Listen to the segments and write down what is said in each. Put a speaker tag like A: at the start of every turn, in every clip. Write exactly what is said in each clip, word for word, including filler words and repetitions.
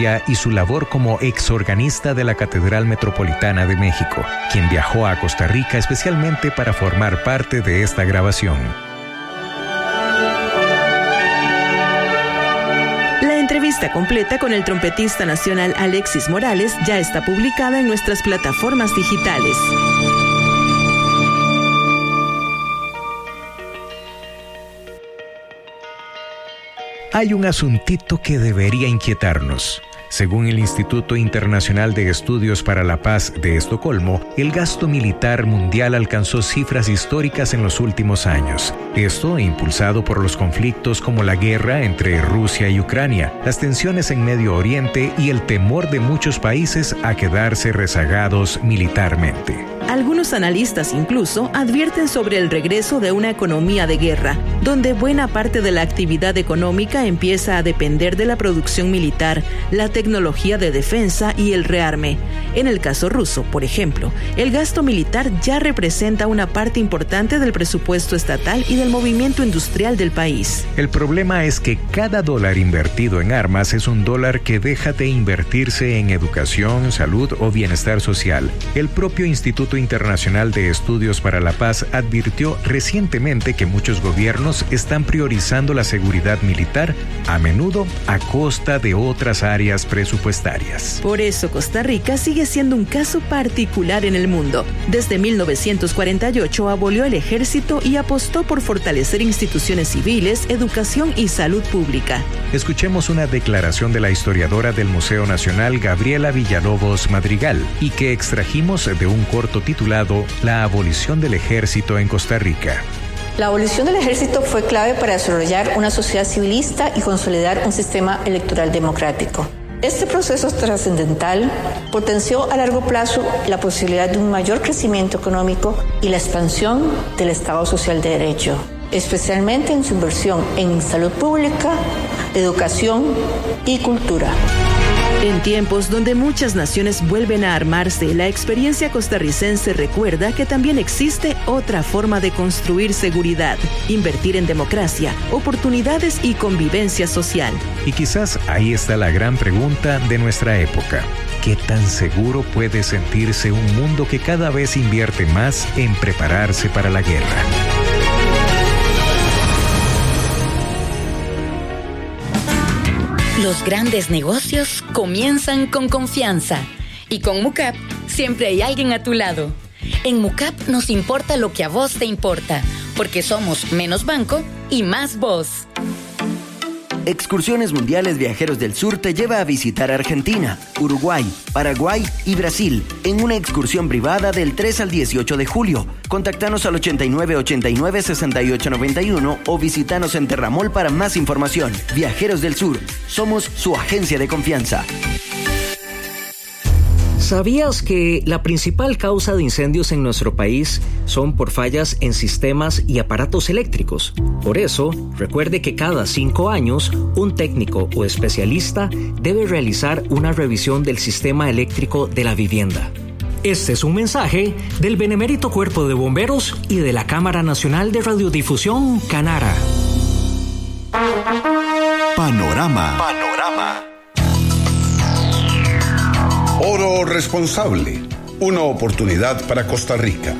A: y su labor como exorganista de la Catedral Metropolitana de México, quien viajó a Costa Rica especialmente para formar parte de esta grabación.
B: La entrevista completa con el trompetista nacional Alexis Morales ya está publicada en nuestras plataformas digitales.
A: Hay un asuntito que debería inquietarnos. Según el Instituto Internacional de Estudios para la Paz de Estocolmo, el gasto militar mundial alcanzó cifras históricas en los últimos años. Esto impulsado por los conflictos como la guerra entre Rusia y Ucrania, las tensiones en Medio Oriente y el temor de muchos países a quedarse rezagados militarmente.
B: Algunos analistas incluso advierten sobre el regreso de una economía de guerra, donde buena parte de la actividad económica empieza a depender de la producción militar, la tecnología de defensa y el rearme. En el caso ruso, por ejemplo, el gasto militar ya representa una parte importante del presupuesto estatal y del movimiento industrial del país.
A: El problema es que cada dólar invertido en armas es un dólar que deja de invertirse en educación, salud o bienestar social. El propio Instituto Internacional de Estudios para la Paz advirtió recientemente que muchos gobiernos están priorizando la seguridad militar, a menudo a costa de otras áreas presupuestarias.
B: Por eso Costa Rica sigue siendo un caso particular en el mundo. Desde mil novecientos cuarenta y ocho abolió el ejército y apostó por fortalecer instituciones civiles, educación y salud pública.
A: Escuchemos una declaración de la historiadora del Museo Nacional Gabriela Villalobos Madrigal y que extrajimos de un corto titulado La abolición del ejército en Costa Rica.
C: La abolición del ejército fue clave para desarrollar una sociedad civilista y consolidar un sistema electoral democrático. Este proceso trascendental potenció a largo plazo la posibilidad de un mayor crecimiento económico y la expansión del Estado Social de Derecho, especialmente en su inversión en salud pública, educación y cultura.
B: En tiempos donde muchas naciones vuelven a armarse, la experiencia costarricense recuerda que también existe otra forma de construir seguridad, invertir en democracia, oportunidades y convivencia social.
A: Y quizás ahí está la gran pregunta de nuestra época. ¿Qué tan seguro puede sentirse un mundo que cada vez invierte más en prepararse para la guerra?
D: Los grandes negocios comienzan con confianza y con Mucap siempre hay alguien a tu lado. En Mucap nos importa lo que a vos te importa, porque somos menos banco y más vos.
E: Excursiones Mundiales Viajeros del Sur te lleva a visitar Argentina, Uruguay, Paraguay y Brasil en una excursión privada del tres al dieciocho de julio. Contactanos al ochenta y nueve ochenta y nueve sesenta y ocho noventa y uno o visítanos en Terramol para más información. Viajeros del Sur, somos su agencia de confianza.
F: ¿Sabías que la principal causa de incendios en nuestro país son por fallas en sistemas y aparatos eléctricos? Por eso, recuerde que cada cinco años, un técnico o especialista debe realizar una revisión del sistema eléctrico de la vivienda. Este es un mensaje del Benemérito Cuerpo de Bomberos y de la Cámara Nacional de Radiodifusión, Canara.
G: Panorama. Panorama. Oro responsable, una oportunidad para Costa Rica.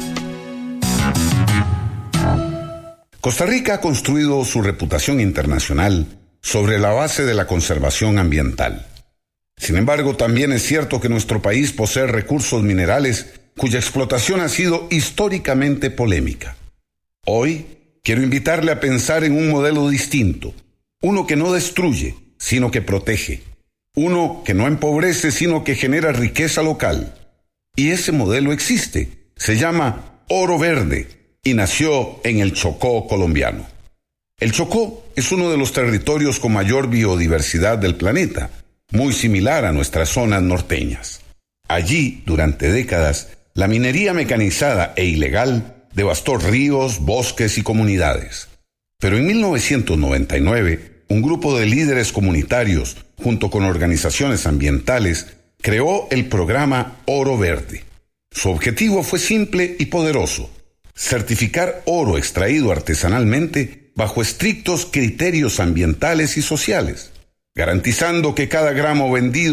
G: Costa Rica ha construido su reputación internacional sobre la base de la conservación ambiental. Sin embargo, también es cierto que nuestro país posee recursos minerales cuya explotación ha sido históricamente polémica. Hoy, quiero invitarle a pensar en un modelo distinto, uno que no destruye, sino que protege. Uno que no empobrece, sino que genera riqueza local. Y ese modelo existe. Se llama Oro Verde y nació en el Chocó colombiano. El Chocó es uno de los territorios con mayor biodiversidad del planeta, muy similar a nuestras zonas norteñas. Allí, durante décadas, la minería mecanizada e ilegal devastó ríos, bosques y comunidades. Pero en mil novecientos noventa y nueve, un grupo de líderes comunitarios junto con organizaciones ambientales, creó el programa Oro Verde. Su objetivo fue simple y poderoso: certificar oro extraído artesanalmente bajo estrictos criterios ambientales y sociales, garantizando que cada gramo vendido